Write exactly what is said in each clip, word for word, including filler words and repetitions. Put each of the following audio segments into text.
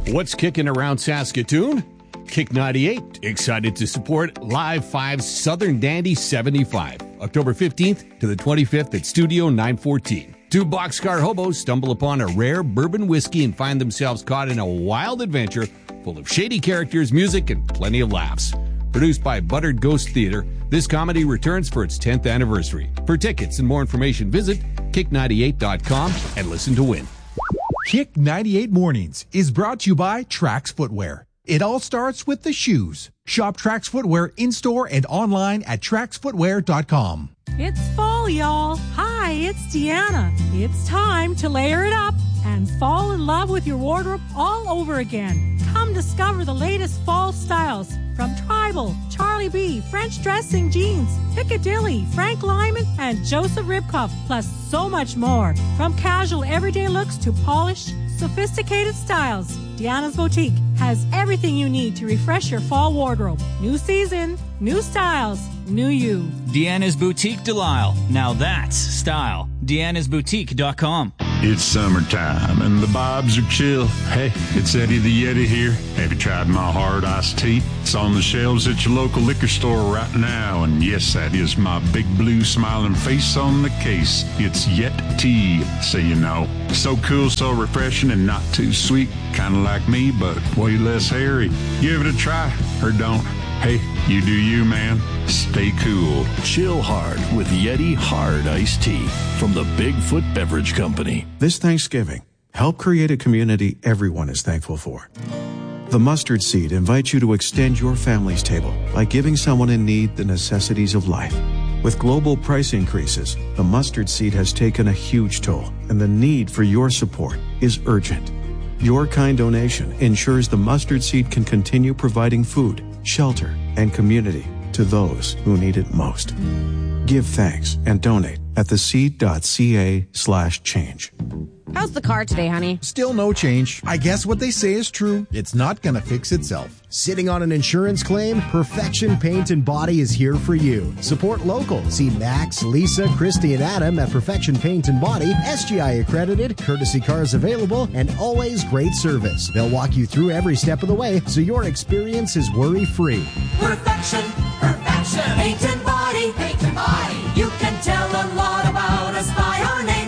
What's kicking around Saskatoon? Kick ninety-eight, excited to support Live five's Southern Dandy seventy-five, October fifteenth to the twenty-fifth at Studio nine fourteen. Two boxcar hobos stumble upon a rare bourbon whiskey and find themselves caught in a wild adventure full of shady characters, music, and plenty of laughs. Produced by Buttered Ghost Theatre, this comedy returns for its tenth anniversary. For tickets and more information, visit kick ninety-eight dot com and listen to win. Kick ninety-eight Mornings is brought to you by Trax Footwear. It all starts with the shoes. Shop Trax Footwear in-store and online at trax footwear dot com. It's fall, y'all. Hi, it's Deanna. It's time to layer it up and fall in love with your wardrobe all over again. Come discover the latest fall styles from Tribal, Charlie B, French dressing jeans, Piccadilly, Frank Lyman, and Joseph Ribkoff, plus so much more. From casual everyday looks to polished, sophisticated styles, Deanna's Boutique has everything you need to refresh your fall wardrobe. New season, new styles, new you. Deanna's Boutique Delisle. Now that's style. Deanna's Boutique dot com. It's summertime and the vibes are chill. Hey, it's Eddie the Yeti here. Have you tried my hard iced tea? It's on the shelves at your local liquor store right now. And yes, that is my big blue smiling face on the case. It's Yet Tea, so you know. So cool, so refreshing, and not too sweet. Kind of like me, but way less hairy. Give it a try, or don't. Hey, you do you, man. Stay cool. Chill hard with Yeti Hard Iced Tea from the Bigfoot Beverage Company. This Thanksgiving, help create a community everyone is thankful for. The Mustard Seed invites you to extend your family's table by giving someone in need the necessities of life. With global price increases, the Mustard Seed has taken a huge toll, and the need for your support is urgent. Your kind donation ensures the Mustard Seed can continue providing food, shelter, and community to those who need it most. Give thanks and donate at theseed.ca slash change. How's the car today, honey? Still no change. I guess what they say is true. It's not going to fix itself. Sitting on an insurance claim? Perfection Paint and Body is here for you. Support local. See Max, Lisa, Christy, and Adam at Perfection Paint and Body, S G I accredited, courtesy cars available, and always great service. They'll walk you through every step of the way so your experience is worry-free. Perfection, perfection, paint and body, paint and body. You can tell a lot about us by our name.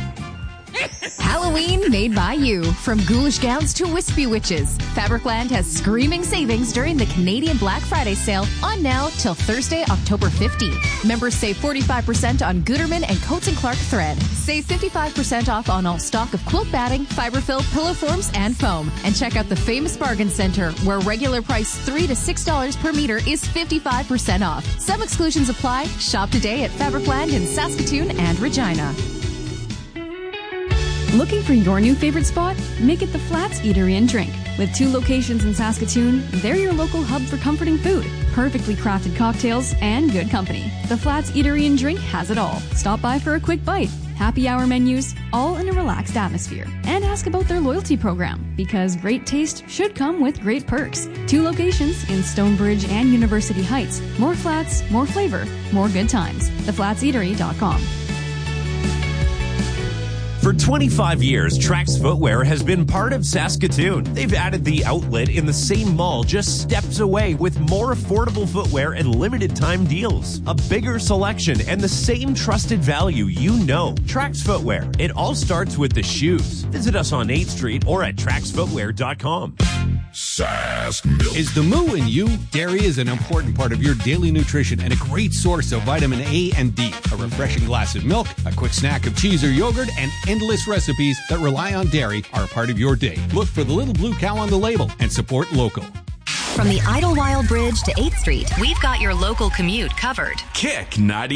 Halloween made by you. From ghoulish gowns to wispy witches, Fabricland has screaming savings during the Canadian Black Friday sale on now till Thursday, October fifteenth. Members save forty-five percent on Gooderman and Coates and Clark thread. Save fifty-five percent off on all stock of quilt batting, fiber-filled pillow forms, and foam. And check out the famous Bargain Center, where regular price three to six dollars per meter is fifty-five percent off. Some exclusions apply. Shop today at Fabricland in Saskatoon and Regina. Looking for your new favorite spot? Make it the Flats Eatery and Drink. With two locations in Saskatoon, they're your local hub for comforting food, perfectly crafted cocktails, and good company. The Flats Eatery and Drink has it all. Stop by for a quick bite, happy hour menus, all in a relaxed atmosphere. And ask about their loyalty program, because great taste should come with great perks. Two locations in Stonebridge and University Heights. More flats, more flavor, more good times. the flats eatery dot com. For twenty-five years, Trax Footwear has been part of Saskatoon. They've added the outlet in the same mall just steps away with more affordable footwear and limited time deals. A bigger selection and the same trusted value you know. Trax Footwear. It all starts with the shoes. Visit us on eighth Street or at trax footwear dot com. Sask Milk. Is the moo in you? Dairy is an important part of your daily nutrition and a great source of vitamin A and D. A refreshing glass of milk, a quick snack of cheese or yogurt, and endless recipes that rely on dairy are a part of your day. Look for the little blue cow on the label and support local. From the Idlewild Bridge to eighth Street, we've got your local commute covered. Kick ninety.